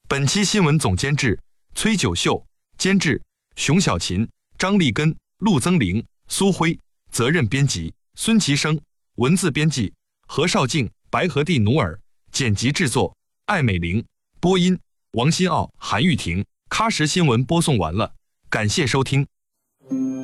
本期新闻总监制崔九秀，监制熊小琴、张立根、陆增玲、苏辉，责任编辑孙其生，文字编辑何绍敬、白和地努尔，剪辑制作艾美玲，播音王新奥、韩玉婷。喀什新闻播送完了，感谢收听。